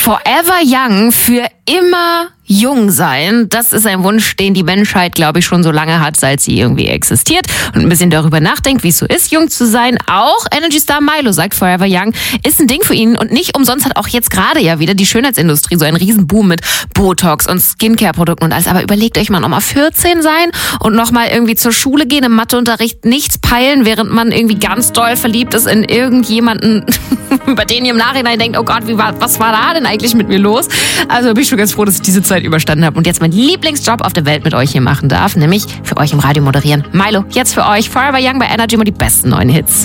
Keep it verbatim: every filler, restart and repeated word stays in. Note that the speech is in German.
Forever Young, für immer jung sein, das ist ein Wunsch, den die Menschheit, glaube ich, schon so lange hat, seit sie irgendwie existiert und ein bisschen darüber nachdenkt, wie es so ist, jung zu sein. Auch Energy Star Milo sagt, Forever Young ist ein Ding für ihn und nicht umsonst hat auch jetzt gerade ja wieder die Schönheitsindustrie so einen Riesenboom mit Botox und Skincare-Produkten und alles. Aber überlegt euch mal, nochmal vierzehn sein und nochmal irgendwie zur Schule gehen, im Matheunterricht nichts peilen, während man irgendwie ganz doll verliebt ist in irgendjemanden, über den ihr im Nachhinein denkt, oh Gott, wie war, was war da denn eigentlich mit mir los? Also bin ich schon ganz froh, dass ich diese Zeit überstanden habe und jetzt meinen Lieblingsjob auf der Welt mit euch hier machen darf, nämlich für euch im Radio moderieren. Milo, jetzt für euch Forever Young bei Energy, mal die besten neuen Hits.